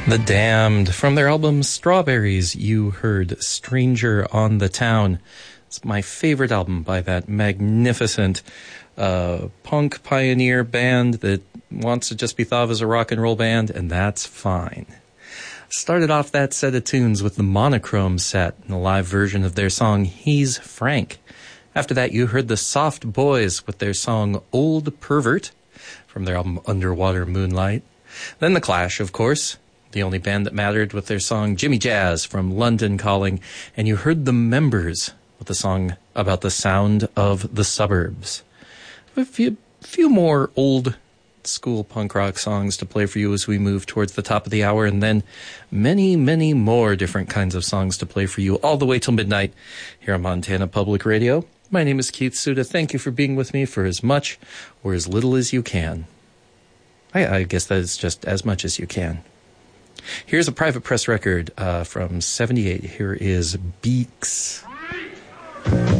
The Damned. From their album Strawberries, you heard Stranger on the Town. It's my favorite album by that magnificent punk pioneer band that wants to just be thought of as a rock and roll band, and that's fine. Started off that set of tunes with the Monochrome Set and a live version of their song He's Frank. After that, you heard the Soft Boys with their song Old Pervert from their album Underwater Moonlight. Then The Clash, of course, the only band that mattered, with their song Jimmy Jazz from London Calling. And you heard The Members with the song about the sound of the suburbs. A few more old school punk rock songs to play for you as we move towards the top of the hour, and then many, many more different kinds of songs to play for you all the way till midnight here on Montana Public Radio. My name is Keith Suda. Thank you for being with me for as much or as little as you can. I guess that is just as much as you can. Here's a Private Press record from '78. Here is Beaks.